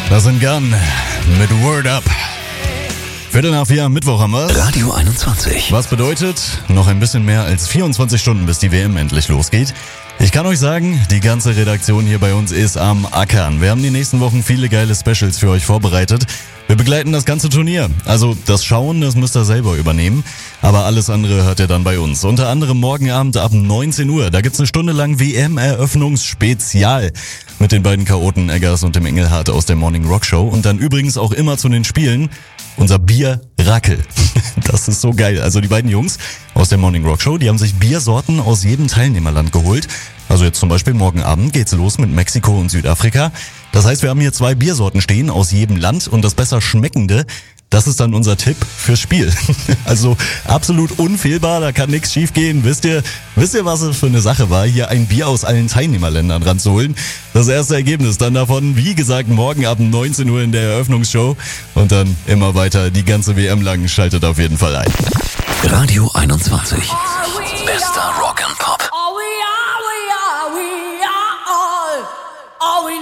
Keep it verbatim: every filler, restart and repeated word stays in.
Das sind Gun mit Word Up. Viertel nach vier am Mittwoch haben wir. Radio einundzwanzig. Was bedeutet, noch ein bisschen mehr als vierundzwanzig Stunden, bis die W M endlich losgeht. Ich kann euch sagen, die ganze Redaktion hier bei uns ist am Ackern. Wir haben die nächsten Wochen viele geile Specials für euch vorbereitet. Wir begleiten das ganze Turnier. Also das Schauen, das müsst ihr selber übernehmen. Aber alles andere hört ihr dann bei uns. Unter anderem morgen Abend ab neunzehn Uhr. Da gibt's eine Stunde lang W M-Eröffnungsspezial mit den beiden Chaoten Eggers und dem Engelhardt aus der Morning Rock Show. Und dann übrigens auch immer zu den Spielen unser Bier Rackel. Das ist so geil. Also die beiden Jungs aus der Morning Rock Show, die haben sich Biersorten aus jedem Teilnehmerland geholt. Also jetzt zum Beispiel morgen Abend geht's los mit Mexiko und Südafrika. Das heißt, wir haben hier zwei Biersorten stehen aus jedem Land und das besser schmeckende, das ist dann unser Tipp fürs Spiel. Also absolut unfehlbar, da kann nichts schief gehen. Wisst ihr, wisst ihr, was es für eine Sache war, hier ein Bier aus allen Teilnehmerländern ranzuholen? Das erste Ergebnis dann davon, wie gesagt, morgen ab neunzehn Uhr in der Eröffnungsshow und dann immer weiter die ganze W M lang. Schaltet auf jeden Fall ein. Radio einundzwanzig. Bester Rock and Pop.